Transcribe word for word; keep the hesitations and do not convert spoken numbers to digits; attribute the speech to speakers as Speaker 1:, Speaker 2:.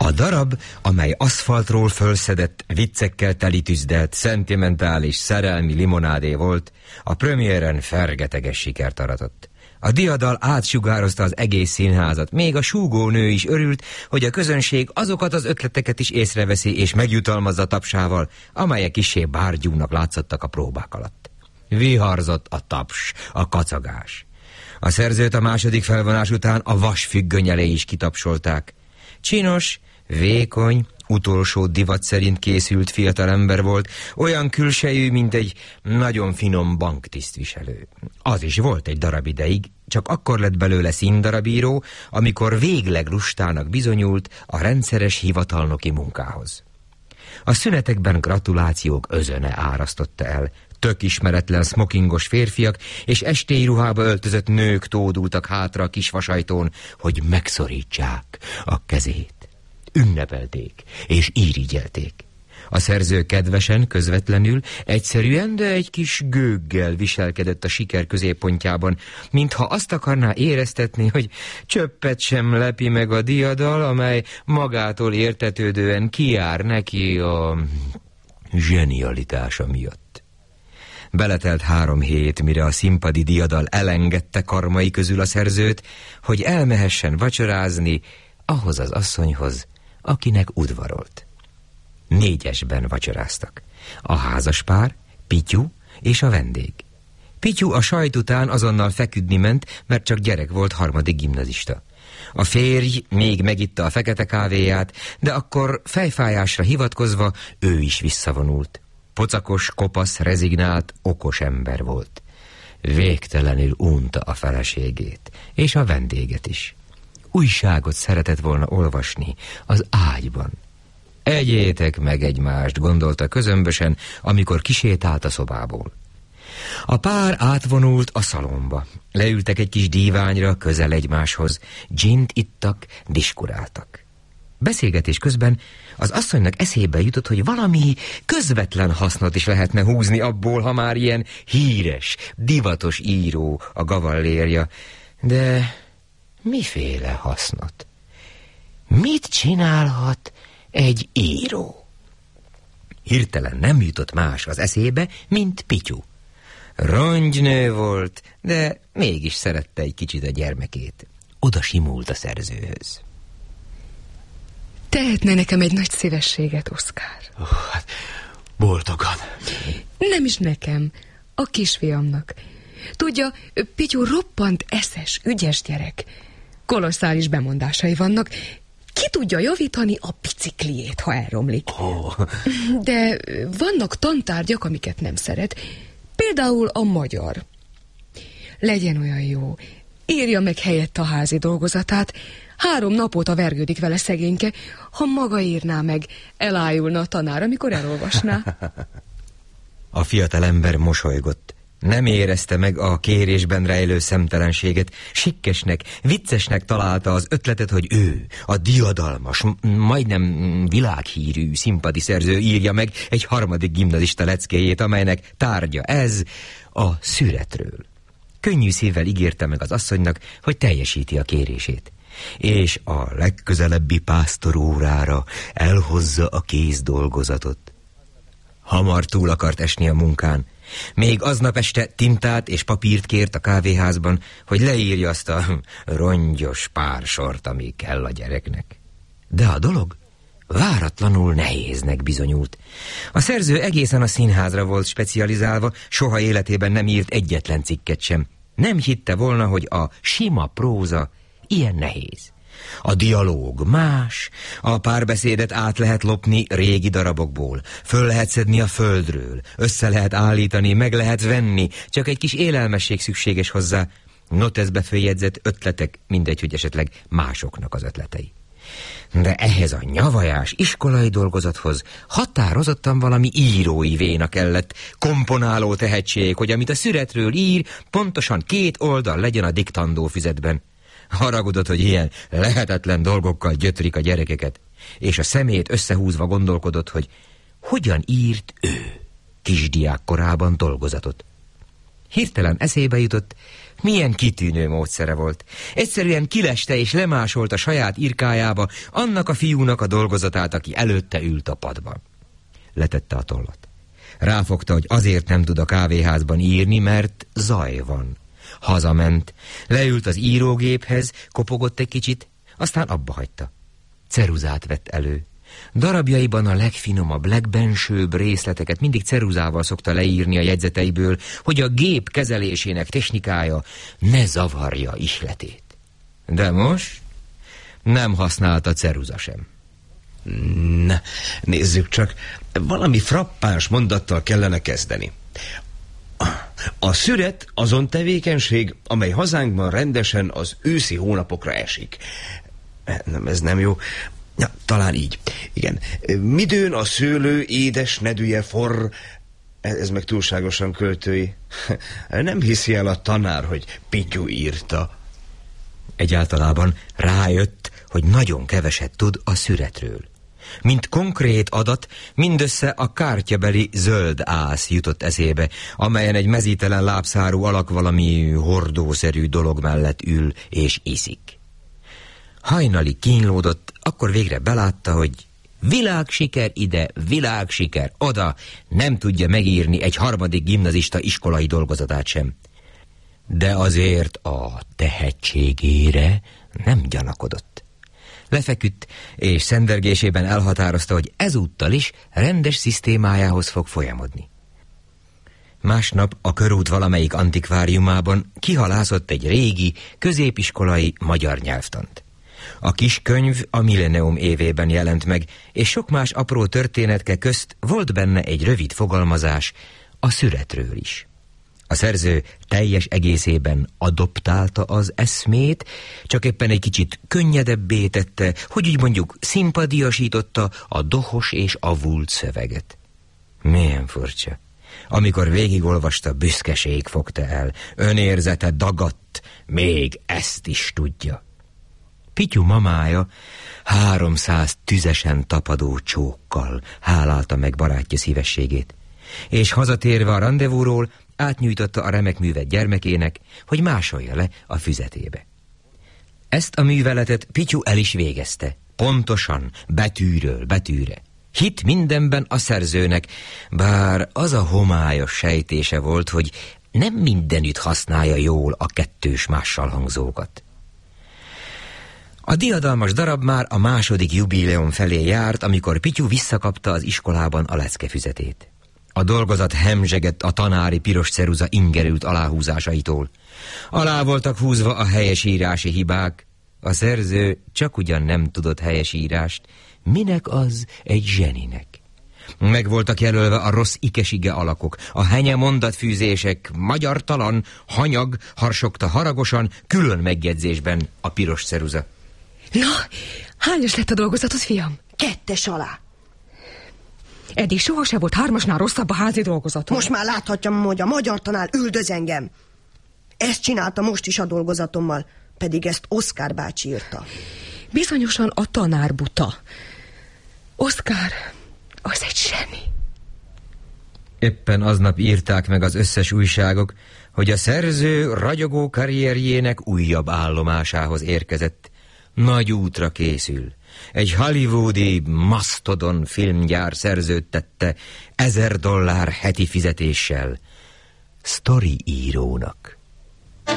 Speaker 1: A darab, amely aszfaltról fölszedett, viccekkel telitűzdelt, szentimentális, szerelmi limonádé volt, a premiéren fergeteges sikert aratott. A diadal átsugározta az egész színházat, még a súgónő is örült, hogy a közönség azokat az ötleteket is észreveszi és megjutalmazza tapsával, amelyek kissé bárgyúnak látszottak a próbák alatt. Viharzott a taps, a kacagás. A szerzőt a második felvonás után a vasfüggöny elé is kitapsolták. Csinos, vékony, utolsó divat szerint készült fiatalember volt, olyan külsejű, mint egy nagyon finom banktisztviselő. Az is volt egy darab ideig, csak akkor lett belőle színdarabíró, amikor végleg lustának bizonyult a rendszeres hivatalnoki munkához. A szünetekben gratulációk özöne árasztotta el, tök ismeretlen smokingos férfiak és estély ruhába öltözött nők tódultak hátra a kis vasajtón, hogy megszorítsák a kezét. Ünnepelték és irigyelték. A szerző kedvesen, közvetlenül, egyszerűen, de egy kis gőggel viselkedett a siker középpontjában, mintha azt akarná éreztetni, hogy csöppet sem lepi meg a diadal, amely magától értetődően kijár neki a zsenialitása miatt. Beletelt három hét, mire a színpadi diadal elengedte karmai közül a szerzőt, hogy elmehessen vacsorázni ahhoz az asszonyhoz, akinek udvarolt. Négyesben vacsoráztak. A házaspár, Pityu és a vendég. Pityu a sajt után azonnal feküdni ment, mert csak gyerek volt, harmadik gimnazista. A férj még megitta a fekete kávéját, de akkor fejfájásra hivatkozva ő is visszavonult. Pocakos, kopasz, rezignált, okos ember volt. Végtelenül unta a feleségét, és a vendéget is. Újságot szeretett volna olvasni az ágyban. Egyétek meg egymást, gondolta közömbösen, amikor kisétált a szobából. A pár átvonult a szalomba. Leültek egy kis díványra, közel egymáshoz. Gint ittak, diskuráltak. Beszélgetés közben az asszonynak eszébe jutott, hogy valami közvetlen hasznot is lehetne húzni abból, ha már ilyen híres, divatos író a gavallérja. De miféle hasznot? Mit csinálhat egy író? Hirtelen nem jutott más az eszébe, mint Pityu. Rongynő volt, de mégis szerette egy kicsit a gyermekét. Oda simult a szerzőhöz.
Speaker 2: Tehetne nekem egy nagy szívességet, Oszkár?
Speaker 3: Oh, hát boldogan.
Speaker 2: Nem is nekem, a kisfiamnak. Tudja, Pityu roppant eszes, ügyes gyerek. Kolosszális bemondásai vannak. Ki tudja javítani a bicikliét, ha elromlik.
Speaker 3: Oh.
Speaker 2: De vannak tantárgyak, amiket nem szeret. Például a magyar. Legyen olyan jó, írja meg helyett a házi dolgozatát. Három nap óta vergődik vele szegényke. Ha maga írná meg, elájulna a tanár, amikor elolvasná.
Speaker 1: A fiatalember mosolygott. Nem érezte meg a kérésben rejlő szemtelenséget. Sikkesnek, viccesnek találta az ötletet, hogy ő, a diadalmas, majdnem világhírű színpadi szerző írja meg egy harmadik gimnazista leckéjét, amelynek tárgya ez a szüretről. Könnyű szívvel ígérte meg az asszonynak, hogy teljesíti a kérését. És a legközelebbi pásztorórára elhozza a kézdolgozatot. Hamar túl akart esni a munkán. Még aznap este tintát és papírt kért a kávéházban, hogy leírja azt a rongyos pár sort, ami kell a gyereknek. De a dolog váratlanul nehéznek bizonyult. A szerző egészen a színházra volt specializálva, soha életében nem írt egyetlen cikket sem. Nem hitte volna, hogy a sima próza ilyen nehéz. A dialóg más, a párbeszédet át lehet lopni régi darabokból, föl lehet szedni a földről, össze lehet állítani, meg lehet venni, csak egy kis élelmesség szükséges hozzá. Noteszbe följegyzett ötletek, mindegy, hogy esetleg másoknak az ötletei. De ehhez a nyavajás iskolai dolgozathoz határozottan valami írói véna kellett, komponáló tehetség, hogy amit a szüretről ír, pontosan két oldal legyen a diktandó füzetben. Haragudott, hogy ilyen lehetetlen dolgokkal gyötrik a gyerekeket, és a szemét összehúzva gondolkodott, hogy hogyan írt ő kisdiák korában dolgozatot. Hirtelen eszébe jutott, Milyen kitűnő módszere volt. Egyszerűen kileste és lemásolta saját irkájába annak a fiúnak a dolgozatát, aki előtte ült a padban. Letette a tollat. Ráfogta, hogy azért nem tud a kávéházban írni, mert zaj van. Hazament, leült az írógéphez, kopogott egy kicsit, aztán abba hagyta. Ceruzát vett elő. Darabjaiban a legfinomabb, legbensőbb részleteket mindig ceruzával szokta leírni a jegyzeteiből, hogy a gép kezelésének technikája ne zavarja ihletét. De most nem használta ceruza sem.
Speaker 3: Na, nézzük csak, valami frappáns mondattal kellene kezdeni. A szüret azon tevékenység, amely hazánkban rendesen az őszi hónapokra esik. Nem, ez nem jó. Ja, talán így. Igen. Midőn a szőlő édes nedűje forr... Ez meg túlságosan költői. Nem hiszi el a tanár, hogy Pityu írta.
Speaker 1: Egyáltalában rájött, hogy nagyon keveset tud a szüretről. Mint konkrét adat, mindössze a kártyabeli zöld ász jutott eszébe, amelyen egy mezítelen lábszárú alak valami hordószerű dolog mellett ül és iszik. Hajnali kínlódott, akkor végre belátta, hogy világsiker ide, világsiker oda, nem tudja megírni egy harmadik gimnazista iskolai dolgozatát sem. De azért a tehetségére nem gyanakodott. Lefeküdt, és szendergésében elhatározta, hogy ezúttal is rendes szisztémájához fog folyamodni. Másnap a körút valamelyik antikváriumában kihalászott egy régi, középiskolai magyar nyelvtant. A kis könyv a millennium évében jelent meg, és sok más apró történetke közt volt benne egy rövid fogalmazás a szüretről is. A szerző teljes egészében adoptálta az eszmét, csak éppen egy kicsit könnyedebbé tette, hogy úgy mondjuk szimpadiasította a dohos és avult szöveget. Milyen furcsa. Amikor végigolvasta, büszkeség fogta el, önérzete dagadt, még ezt is tudja. Pityu mamája háromszáz tüzesen tapadó csókkal hálálta meg barátja szívességét, és hazatérve a randevúról átnyújtotta a remek művet gyermekének, hogy másolja le a füzetébe. Ezt a műveletet Pityu el is végezte, pontosan, betűről betűre. Hitt mindenben a szerzőnek, bár az a homályos sejtése volt, hogy nem mindenütt használja jól a kettős mással hangzókat. A diadalmas darab már a második jubileum felé járt, amikor Pityu visszakapta az iskolában a leckefüzetét. A dolgozat hemzsegett a tanári piros ceruza ingerült aláhúzásaitól. Alá voltak húzva a helyesírási hibák. A szerző csak ugyan nem tudott helyesírást, minek az egy zseninek. Meg voltak jelölve a rossz ikesige alakok, a henye mondatfűzések, magyartalan, hanyag, harsogta haragosan, külön megjegyzésben a piros ceruza.
Speaker 2: Na, hányas lett a dolgozatod, fiam?
Speaker 4: Kettes alá.
Speaker 2: Eddig soha se volt hármasnál rosszabb a házi dolgozatom.
Speaker 4: Most már láthatjam, hogy a magyar tanár üldöz engem. Ezt csinálta most is a dolgozatommal, pedig ezt Oszkár bácsi írta.
Speaker 2: Bizonyosan a tanár buta. Oszkár, az egy zseni.
Speaker 1: Éppen aznap írták meg az összes újságok, hogy a szerző ragyogó karrierjének újabb állomásához érkezett. Nagy útra készül. Egy hollywoodi masztodon filmgyár szerződtette ezer dollár heti fizetéssel sztoriírónak.